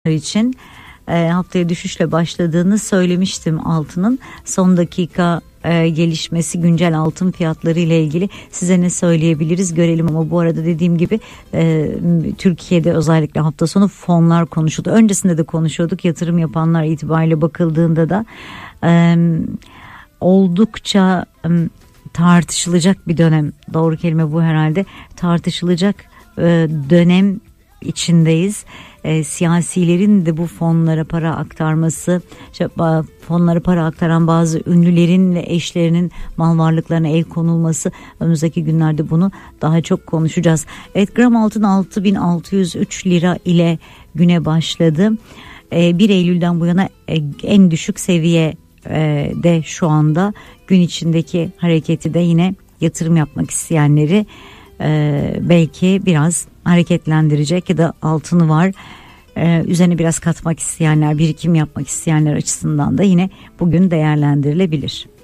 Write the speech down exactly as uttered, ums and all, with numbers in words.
için e, haftaya düşüşle başladığını söylemiştim altının. Son dakika e, gelişmesi, güncel altın fiyatları ile ilgili size ne söyleyebiliriz görelim. Ama bu arada dediğim gibi e, Türkiye'de özellikle hafta sonu fonlar konuşuldu. Öncesinde de konuşuyorduk. Yatırım yapanlar itibariyle bakıldığında da e, oldukça e, tartışılacak bir dönem. Doğru kelime bu herhalde. Tartışılacak e, dönem içindeyiz. E, siyasilerin de bu fonlara para aktarması, işte, fonlara para aktaran bazı ünlülerin ve eşlerinin mal varlıklarına el konulması, önümüzdeki günlerde bunu daha çok konuşacağız. Evet, gram altın altı bin altı yüz üç lira ile güne başladı. E, bir Eylül'den bu yana e, en düşük seviye e, de şu anda. Gün içindeki hareketi de yine yatırım yapmak isteyenleri Ee, belki biraz hareketlendirecek ya da altını var ee, üzerine biraz katmak isteyenler, birikim yapmak isteyenler açısından da yine bugün değerlendirilebilir.